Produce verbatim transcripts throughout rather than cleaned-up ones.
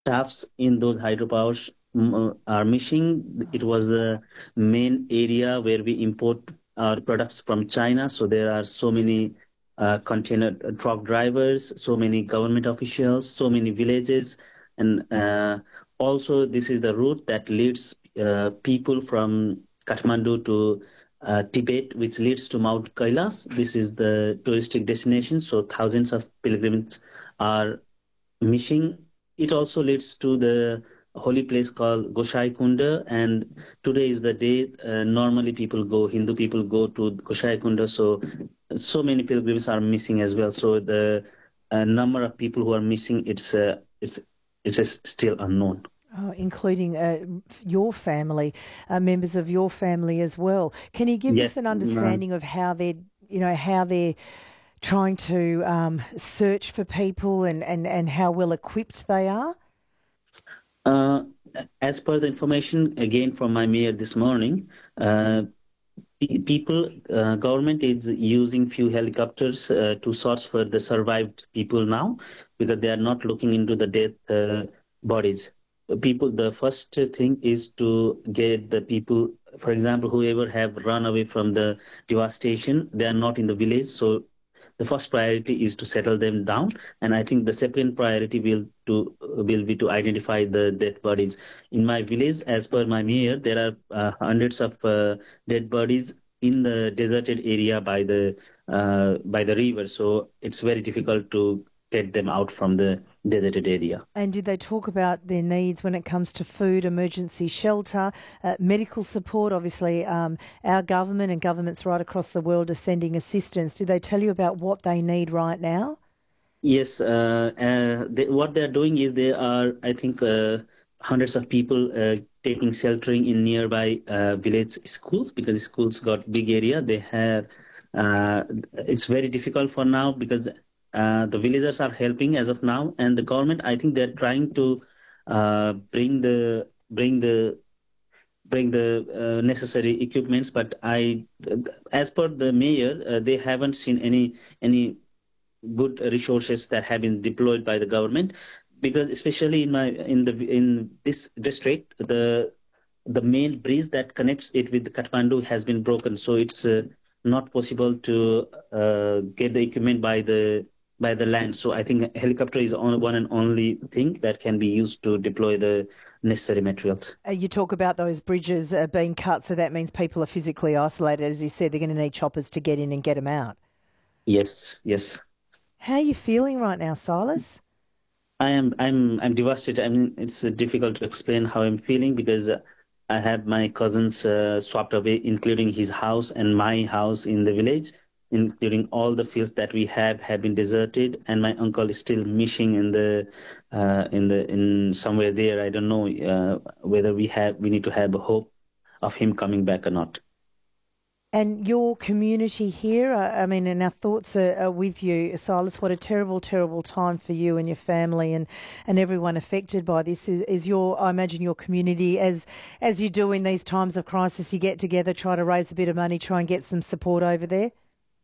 staffs in those hydropowers mm, uh, are missing. It was the main area where we import our products from China. So there are so many uh, container uh, truck drivers, so many government officials, so many villages, and uh, also this is the route that leads uh, people from Kathmandu to uh, Tibet, which leads to Mount Kailas. This is the touristic destination. So thousands of pilgrims are missing. It also leads to the holy place called Goshai Kunda, and today is the day uh, normally people go, Hindu people go to Goshai Kunda. So, so many pilgrims are missing as well. So the uh, number of people who are missing, it's uh, it's it's uh, still unknown. Oh, including uh, your family, uh, members of your family as well. Can you give Yes. us an uh, understanding of how they're, you know, how they're trying to um, search for people and, and, and how well equipped they are? uh, as per the information again from my mayor this morning, uh, pe- people, uh, government is using few helicopters uh, to search for the survived people now, because they are not looking into the dead uh, bodies. People, the first thing is to get the people, for example, whoever have run away from the devastation, they are not in the village. So the first priority is to settle them down, and I think the second priority will to will be to identify the dead bodies. In my village, as per my mayor, there are uh, hundreds of uh, dead bodies in the deserted area by the uh, by the river, so it's very difficult to get them out from the deserted area. And did they talk about their needs when it comes to food, emergency shelter, uh, medical support? Obviously, um, our government and governments right across the world are sending assistance. Did they tell you about what they need right now? Yes, uh, uh, they, what they are doing is they are, I think, uh, hundreds of people uh, taking sheltering in nearby uh, village schools, because schools got big area. They have, uh, it's very difficult for now because uh, the villagers are helping as of now, and the government, I think, they're trying to uh, bring the bring the bring the uh, necessary equipments. But I, as per the mayor, uh, they haven't seen any any good resources that have been deployed by the government, because especially in my in the in this district, the the main bridge that connects it with Kathmandu has been broken, so it's uh, not possible to uh, get the equipment by the by the land. So I think helicopter is on, one and only thing that can be used to deploy the necessary materials. Uh, you talk about those bridges uh, being cut, so that means people are physically isolated. As you said, they're going to need choppers to get in and get them out. Yes, yes. How are you feeling right now, Silas? I am I'm I'm devastated. I mean, it's uh, difficult to explain how I'm feeling, because uh, I have my cousins uh, swapped away, including his house and my house in the village, including all the fields that we have have been deserted, and my uncle is still missing in the uh, in the in somewhere there. I don't know uh, whether we have we need to have a hope of him coming back or not. And your community here, I I mean, and our thoughts are, are with you, Silas. What a terrible, terrible time for you and your family and, and everyone affected by this. Is, is your, I imagine, your community, as as you do in these times of crisis, you get together, try to raise a bit of money, try and get some support over there?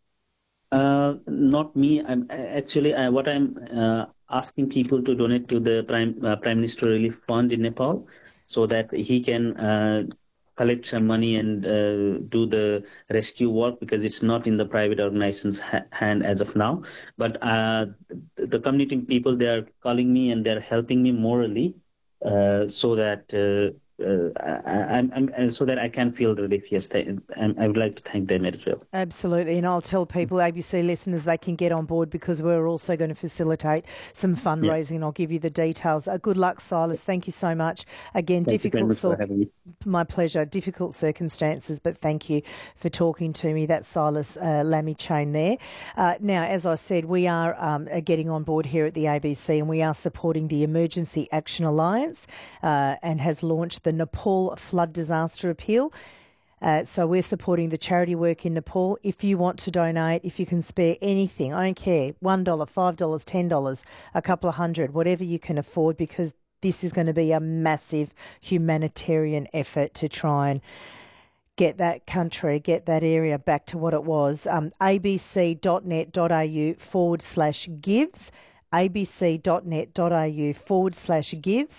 Uh, not me. I'm actually uh, what I'm uh, asking people to donate to the Prime uh, Prime Minister Relief Fund in Nepal, so that he can uh, collect some money and uh, do the rescue work, because it's not in the private organization's ha- hand as of now. But uh, the community people, they are calling me and they're helping me morally, uh, so that. Uh, uh, I, I'm, I'm, and so that I can feel relief. Yes, th- and I would like to thank them as well. Absolutely. And I'll tell people, A B C listeners, they can get on board because we're also going to facilitate some Yeah. fundraising. And I'll give you the details. Uh, good luck, Silas. Thank you so much. Again, Thank you very difficult, much for cir- having me. my pleasure, difficult circumstances, but thank you for talking to me. That's Silas uh, Lammy Chain there. Uh, now, as I said, we are um, uh, getting on board here at the A B C and we are supporting the Emergency Action Alliance uh, and has launched the Nepal Flood Disaster Appeal. Uh, so we're supporting the charity work in Nepal. If you want to donate, if you can spare anything, I don't care, one dollar, five dollars, ten dollars, a couple of hundred, whatever you can afford, because this is going to be a massive humanitarian effort to try and get that country, get that area back to what it was. Um, abc.net.au forward slash gives. abc.net.au forward slash gives.